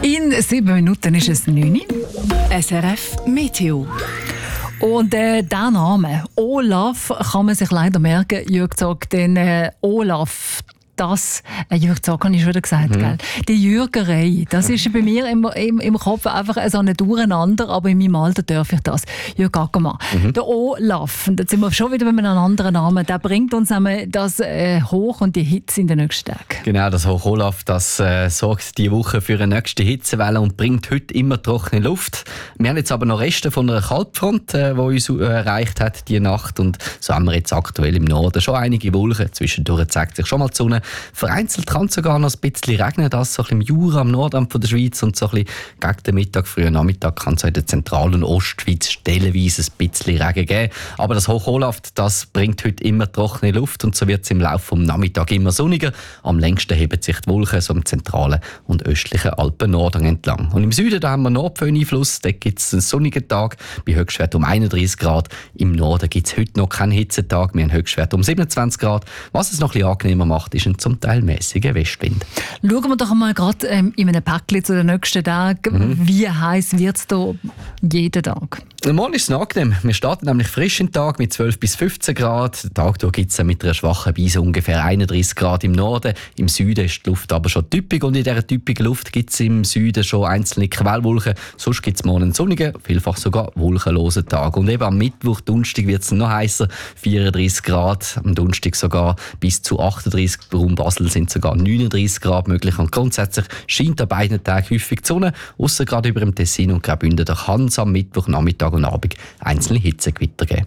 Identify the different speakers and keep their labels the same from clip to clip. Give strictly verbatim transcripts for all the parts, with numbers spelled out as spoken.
Speaker 1: In sieben Minuten ist es neun.
Speaker 2: S R F Meteo.
Speaker 1: Und äh, der Name Olaf kann man sich leider merken, Jürg Zog, denn äh, Olaf, das, äh, Jürg Zog habe ich schon wieder gesagt, mhm. gell? Die Jürgerei, das ist bei mir im, im, im Kopf einfach so ein Durcheinander, aber in meinem Alter darf ich das. Jürg Ackermann, mhm. der Olaf, und jetzt sind wir schon wieder mit einem anderen Namen, der bringt uns das äh, Hoch und die Hitze in den nächsten Tagen.
Speaker 3: Genau, das Hoch Olaf, das äh, sorgt diese Woche für eine nächste Hitzewelle und bringt heute immer trockene Luft. Wir haben jetzt aber noch Reste von einer Kaltfront, die äh, uns äh, erreicht hat diese Nacht, und so haben wir jetzt aktuell im Norden schon einige Wolken. Zwischendurch zeigt sich schon mal die Sonne. Vereinzelt kann es sogar noch ein bisschen regnen, das so ein bisschen im Jura, am Nordrand von der Schweiz, und so ein bisschen gegen den Mittag, frühen Nachmittag kann es in der Zentral- und Ostschweiz stellenweise ein bisschen Regen geben. Aber das Hoch Olaf, das bringt heute immer trockene Luft, und so wird es im Laufe des Nachmittags immer sonniger. Am längsten heben sich die Wolken so im zentralen und östlichen Alpen-Norden entlang. Und im Süden da haben wir Nordföhn-Einfluss, da gibt es einen sonnigen Tag bei Höchstwert um einunddreißig Grad. Im Norden gibt es heute noch keinen Hitzetag, wir haben Höchstwert um siebenundzwanzig Grad. Was es noch ein bisschen angenehmer macht, ist ein zum Teil mäßiger Westwind.
Speaker 1: Schauen wir doch mal gerade ähm, in einem Päckchen zu den nächsten Tagen. Mhm. Wie heiß wird es da jeden Tag?
Speaker 3: Morgen ist es angenehm. Wir starten nämlich frisch im Tag mit zwölf bis fünfzehn Grad. Den Tag gibt es mit einer schwachen Brise ungefähr einunddreißig Grad im Norden. Im Süden ist die Luft aber schon typisch, und in dieser typischen Luft gibt es im Süden schon einzelne Quellwolken. Sonst gibt es morgen einen sonnigen, vielfach sogar wolkenlosen Tag. Und eben am Mittwoch, Donnerstag wird es noch heißer, vierunddreißig Grad. Am Donnerstag sogar bis zu achtunddreißig. Raum Basel sind sogar neununddreißig Grad möglich. Und grundsätzlich scheint an beiden Tagen häufig die Sonne, ausser gerade über dem Tessin und Graubünden. Da kann es am Mittwoch, Nachmittag und Abend einzelne Hitzegewitter geben.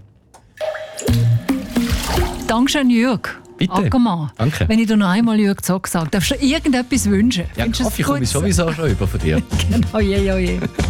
Speaker 1: Dankeschön, Jürg.
Speaker 3: Bitte.
Speaker 1: Ackermann.
Speaker 3: Danke.
Speaker 1: Wenn ich dir noch einmal Jürg Zog sage, darfst du irgendetwas wünschen?
Speaker 3: Ja, Kaffee komme ich sowieso schon über von dir.
Speaker 1: Genau, je, je, je.